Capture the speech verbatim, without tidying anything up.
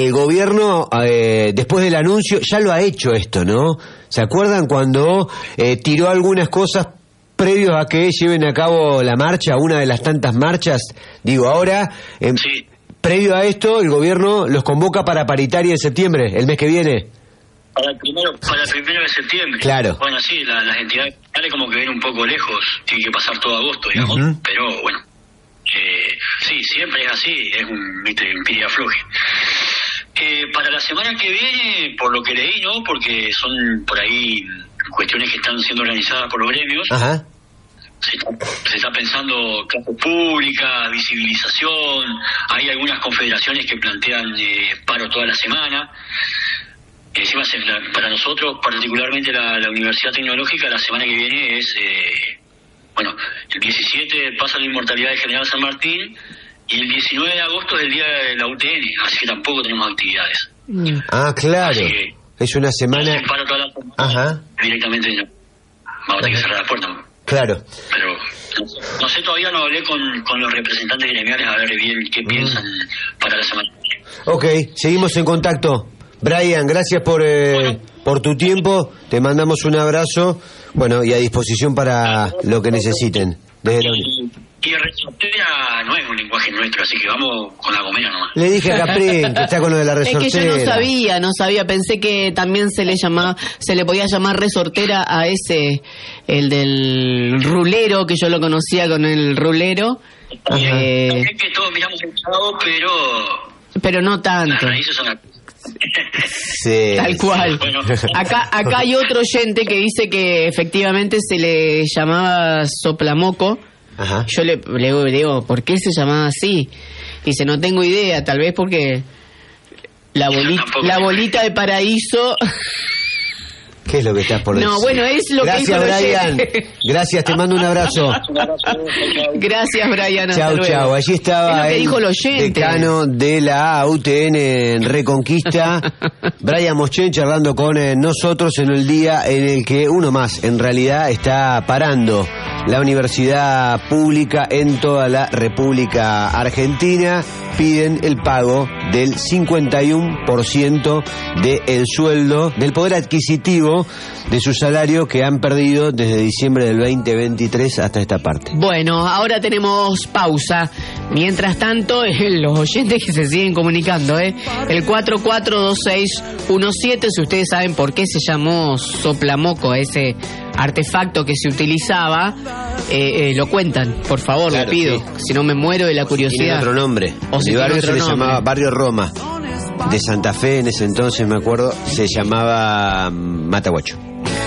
El gobierno, eh, después del anuncio, ya lo ha hecho esto, ¿no? ¿Se acuerdan cuando eh, tiró algunas cosas previos a que lleven a cabo la marcha, una de las tantas marchas? Digo, ahora, eh, Sí. previo a esto, el gobierno los convoca para paritaria en septiembre, el mes que viene. Para el primero, para el primero de septiembre. Claro. Bueno, sí, la- las entidades locales como que ven un poco lejos, tiene que pasar todo agosto, digamos. Ujú. Pero bueno, eh, sí, siempre es así, es un viste, un pide afloje. Eh, para la semana que viene, por lo que leí, ¿no? Porque son por ahí cuestiones que están siendo organizadas por los gremios. Ajá. Se está, se está pensando clase pública, visibilización, hay algunas confederaciones que plantean eh, paro toda la semana. Encima, se- la- para nosotros, particularmente la, la Universidad Tecnológica, la semana que viene es, eh, bueno, el diecisiete pasa la inmortalidad de General San Martín y el diecinueve de agosto es el día de la U T N, así que tampoco tenemos actividades. Ah, claro. Así que Es una semana... hacen paro toda la semana, Ajá. directamente no. Vamos a tener que cerrar la puerta, ¿no? Claro. Pero no, no sé, todavía no hablé con, con los representantes gremiales a ver bien qué piensan para la semana. Ok, seguimos en contacto. Brian, gracias por eh, Bueno. por tu tiempo. Te mandamos un abrazo. Bueno, y a disposición para lo que necesiten. Desde la uni- Y el resortera no es un lenguaje nuestro, así que vamos con la gomera nomás. Le dije a Caprín que está con lo de la Es resortera. que yo no sabía, no sabía, pensé que también se le llamaba, se le podía llamar resortera a ese, el del rulero, que yo lo conocía con el rulero, eh, Es que todos miramos el chavo, pero pero no las tanto, raíces son... Sí. tal cual. Bueno. Acá, acá hay otro oyente que dice que efectivamente se le llamaba soplamoco. Ajá. Yo le, le digo, ¿por qué se llamaba así? Dice, no tengo idea, tal vez porque la Yo bolita, tampoco. la bolita de paraíso. ¿Qué es lo que estás por decir? No, bueno, es lo que Gracias, dijo el Brian. oyente. Gracias, te mando un abrazo. Gracias, Brian. hasta Chau, luego. chau. Allí Es estaba lo que el dijo el oyente. decano de la U T N en Reconquista, Brian Moschen, charlando con eh, nosotros en el día en el que uno más, en realidad, está parando la universidad pública en toda la República Argentina. Piden el pago del cincuenta y uno por ciento del sueldo, del poder adquisitivo de su salario que han perdido desde diciembre del veinte veintitrés hasta esta parte. Bueno, ahora tenemos pausa. Mientras tanto, eh, los oyentes que se siguen comunicando, ¿eh? El cuatro cuatro dos seis uno siete, si ustedes saben por qué se llamó soplamoco, ese artefacto que se utilizaba, eh, eh, lo cuentan, por favor, Claro, le pido. sí. Si no me muero de la Tiene curiosidad. otro nombre. O si El tiene barrio otro se le nombre. llamaba Barrio Roma. De Santa Fe en ese entonces, me acuerdo, se llamaba mm, Mataguacho.